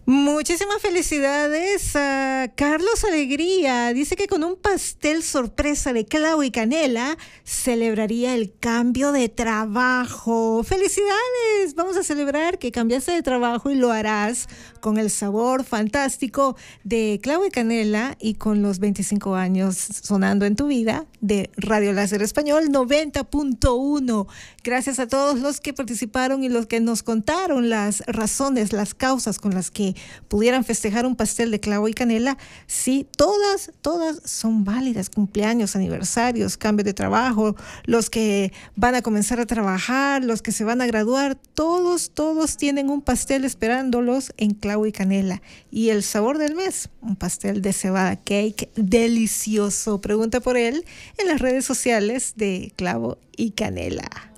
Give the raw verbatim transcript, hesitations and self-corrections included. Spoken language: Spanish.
Muchísimas felicidades a Carlos Alegría. Dice que con un pastel sorpresa de clavo y canela celebraría el cambio de trabajo. ¡Felicidades! Vamos a celebrar que cambiaste de trabajo y lo harás con el sabor fantástico de clavo y canela y con los veinticinco años sonando en tu vida de Radio Láser Español noventa punto uno. Gracias a todos los que participaron y los que nos contaron las razones, las causas con las que pudieran festejar un pastel de clavo y canela. Sí, todas, todas son válidas. Cumpleaños, aniversarios, cambio de trabajo, los que van a comenzar a trabajar, los que se van a graduar, todos, todos tienen un pastel esperándolos en clavo y canela. Y el sabor del mes, un pastel de cebada cake delicioso. Pregunta por él en las redes sociales de Clavo y Canela.